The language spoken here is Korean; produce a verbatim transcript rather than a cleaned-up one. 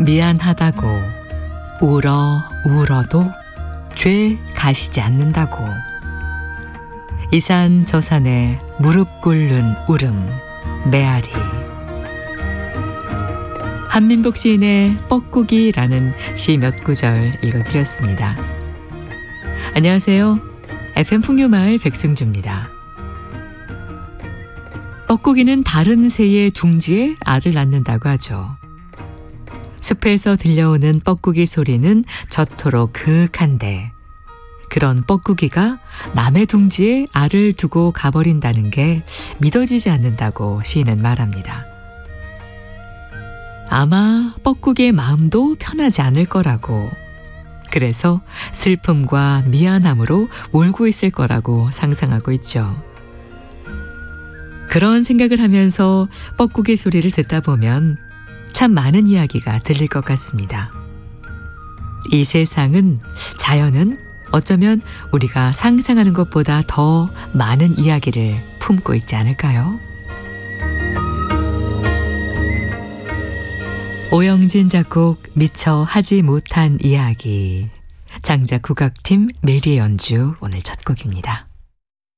미안하다고 울어 울어도 죄 가시지 않는다고 이 산 저 산에 무릎 꿇는 울음 메아리. 한민복 시인의 뻐꾸기라는 시 몇 구절 읽어드렸습니다. 안녕하세요. 에프엠 풍류마을 백승주입니다. 뻐꾸기는 다른 새의 둥지에 알을 낳는다고 하죠. 숲에서 들려오는 뻐꾸기 소리는 저토록 그윽한데 그런 뻐꾸기가 남의 둥지에 알을 두고 가버린다는 게 믿어지지 않는다고 시인은 말합니다. 아마 뻐꾸기의 마음도 편하지 않을 거라고, 그래서 슬픔과 미안함으로 울고 있을 거라고 상상하고 있죠. 그런 생각을 하면서 뻐꾸기 소리를 듣다 보면 참 많은 이야기가 들릴 것 같습니다. 이 세상은, 자연은 어쩌면 우리가 상상하는 것보다 더 많은 이야기를 품고 있지 않을까요? 오영진 작곡 미처 하지 못한 이야기, 장작 국악팀 메리의 연주 오늘 첫 곡입니다.